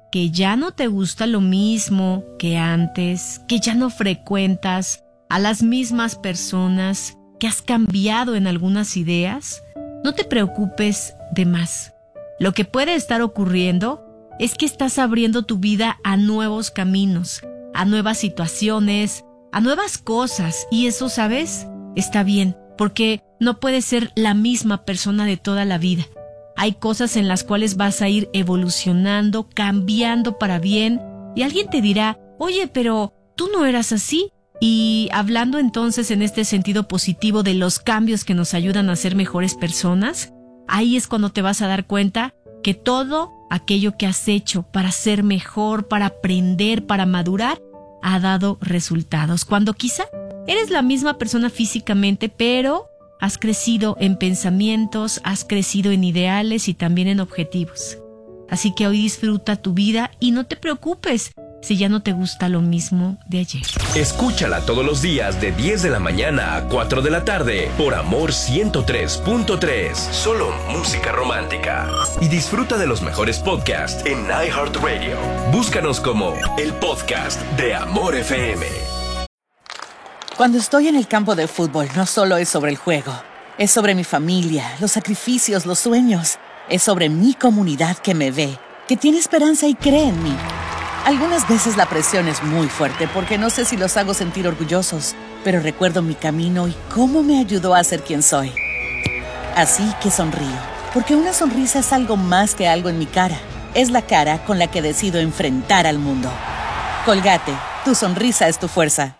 que ya no te gusta lo mismo que antes, que ya no frecuentas a las mismas personas, que has cambiado en algunas ideas, no te preocupes de más. Lo que puede estar ocurriendo es que estás abriendo tu vida a nuevos caminos, a nuevas situaciones, a nuevas cosas, y eso, ¿sabes? Está bien, porque no puedes ser la misma persona de toda la vida. Hay cosas en las cuales vas a ir evolucionando, cambiando para bien, y alguien te dirá, oye, pero tú no eras así. Y hablando entonces en este sentido positivo de los cambios que nos ayudan a ser mejores personas, ahí es cuando te vas a dar cuenta que todo aquello que has hecho para ser mejor, para aprender, para madurar, ha dado resultados. Cuando quizá eres la misma persona físicamente, pero has crecido en pensamientos, has crecido en ideales y también en objetivos. Así que hoy disfruta tu vida y no te preocupes si ya no te gusta lo mismo de ayer. Escúchala todos los días de 10 de la mañana a 4 de la tarde por Amor 103.3. Solo música romántica. Y disfruta de los mejores podcasts en iHeartRadio. Búscanos como el podcast de Amor FM. Cuando estoy en el campo de fútbol, no solo es sobre el juego. Es sobre mi familia, los sacrificios, los sueños. Es sobre mi comunidad que me ve, que tiene esperanza y cree en mí. Algunas veces la presión es muy fuerte porque no sé si los hago sentir orgullosos, pero recuerdo mi camino y cómo me ayudó a ser quien soy. Así que sonrío, porque una sonrisa es algo más que algo en mi cara. Es la cara con la que decido enfrentar al mundo. Colgate, tu sonrisa es tu fuerza.